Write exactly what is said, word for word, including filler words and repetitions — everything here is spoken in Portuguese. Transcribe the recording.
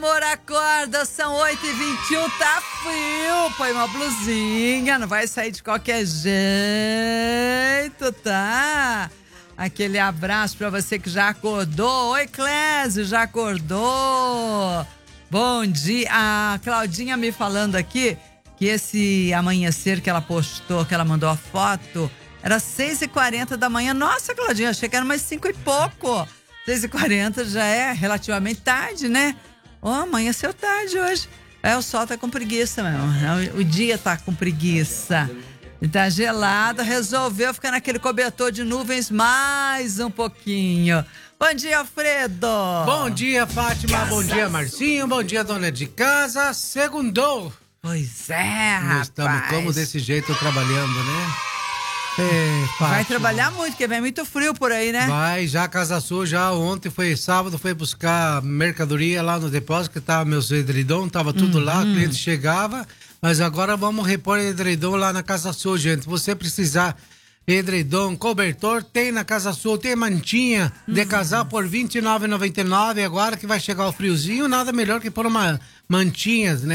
Amor, acorda, são oito e vinte e um, tá frio, põe uma blusinha, não vai sair de qualquer jeito, tá? Aquele abraço pra você que já acordou. Oi, Clésio, já acordou? Bom dia. A Claudinha me falando aqui que esse amanhecer que ela postou, que ela mandou a foto, era seis e quarenta da manhã. Nossa, Claudinha, achei que era umas cinco e pouco. seis e quarenta já é relativamente tarde, né? Ó, oh, amanheceu tarde hoje. É, o sol tá com preguiça mesmo. O dia tá com preguiça. Tá gelado, resolveu ficar naquele cobertor de nuvens mais um pouquinho. Bom dia, Alfredo. Bom dia, Fátima. Casa. Bom dia, Marcinho. Bom dia, dona de casa. Segundou. Pois é, rapaz. Nós estamos como desse jeito trabalhando, né? É, vai trabalhar muito, porque vem muito frio por aí, né? Vai, já Casa Sul, já ontem foi sábado, foi buscar mercadoria lá no depósito, que tava meus edredom, tava tudo uhum. lá, o cliente chegava, mas agora vamos repor edredom lá na Casa Sul, gente. Você precisar edredom, cobertor, tem na Casa Sul, tem mantinha uhum. de casal por vinte e nove reais e noventa e nove centavos, agora que vai chegar o friozinho, nada melhor que pôr uma mantinha, né?